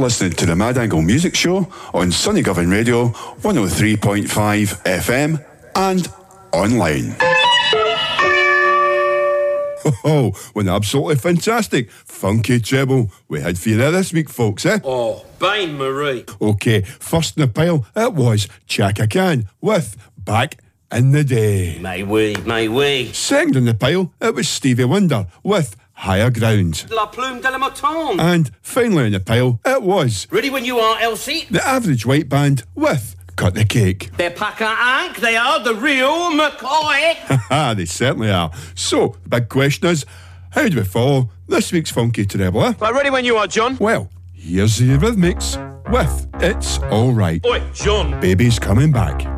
listening to the Mad Angle Music Show on Sunnygovan Radio 103.5 FM and online. Oh, well, absolutely fantastic. Funky treble we had for you there this week, folks, eh? Oh, Bain Marie. OK, first in the pile, it was Chaka Khan with Back in the Day. May we. Second in the pile, it was Stevie Wonder with Higher Ground. La Plume de la Mouton. And finally in the pile, it was Ready when you are, Elsie. the Average White Band with Cut the Cake. They're Packer Ank, they are the real McCoy. Haha, they certainly are. So, the big question is, how do we follow this week's Funky Treble, eh? Right, ready when you are, John. Well, here's the Eurythmics with It's Alright. Oi, John. Baby's coming back.